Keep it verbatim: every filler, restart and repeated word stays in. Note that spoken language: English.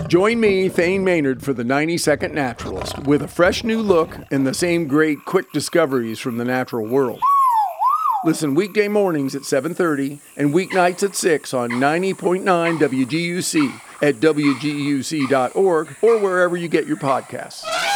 Join me, Thane Maynard, for the ninety second Naturalist, with a fresh new look and the same great quick discoveries from the natural world. Listen weekday mornings at seven thirty and weeknights at six on ninety point nine W G U C at W G U C dot org or wherever you get your podcasts.